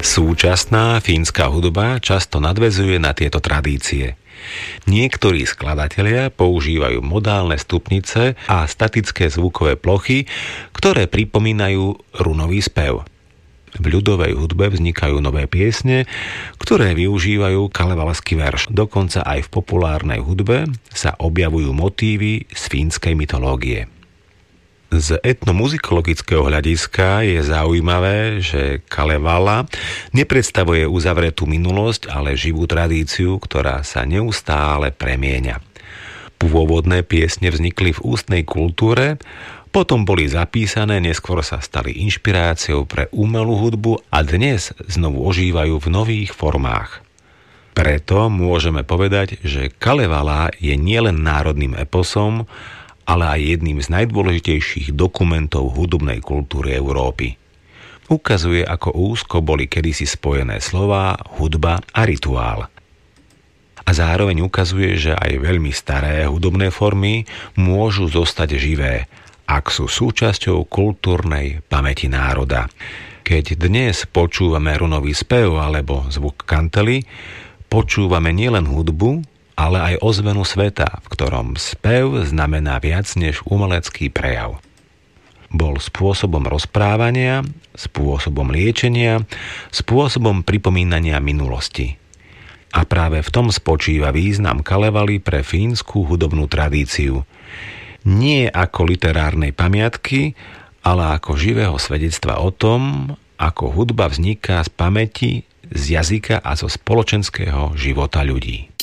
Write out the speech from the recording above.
Súčasná fínska hudba často nadväzuje na tieto tradície. Niektorí skladatelia používajú modálne stupnice a statické zvukové plochy, ktoré pripomínajú runový spev. V ľudovej hudbe vznikajú nové piesne, ktoré využívajú kalevalský verš. Dokonca aj v populárnej hudbe sa objavujú motívy z fínskej mytológie. Z etnomuzikologického hľadiska je zaujímavé, že Kalevala nepredstavuje uzavretú minulosť, ale živú tradíciu, ktorá sa neustále premieňa. Pôvodné piesne vznikli v ústnej kultúre, potom boli zapísané, neskôr sa stali inšpiráciou pre umelú hudbu a dnes znovu ožívajú v nových formách. Preto môžeme povedať, že Kalevala je nielen národným eposom, ale aj jedným z najdôležitejších dokumentov hudobnej kultúry Európy. Ukazuje, ako úzko boli kedysi spojené slová, hudba a rituál. A zároveň ukazuje, že aj veľmi staré hudobné formy môžu zostať živé, ak sú súčasťou kultúrnej pamäti národa. Keď dnes počúvame runový spev alebo zvuk kantely, počúvame nielen hudbu, ale aj ozvenu sveta, v ktorom spev znamená viac než umelecký prejav. Bol spôsobom rozprávania, spôsobom liečenia, spôsobom pripomínania minulosti. A práve v tom spočíva význam Kalevaly pre fínsku hudobnú tradíciu. Nie ako literárnej pamiatky, ale ako živého svedectva o tom, ako hudba vzniká z pamäti, z jazyka a zo spoločenského života ľudí.